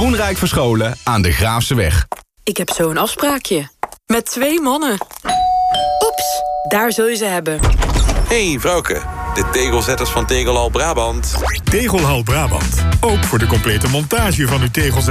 Groenrijk Verscholen aan de Graafseweg. Ik heb zo'n afspraakje. Met 2 mannen. Oeps, daar zul je ze hebben. Hey vrouwke, de tegelzetters van Tegelhal Brabant. Tegelhal Brabant. Ook voor de complete montage van uw tegelzetters.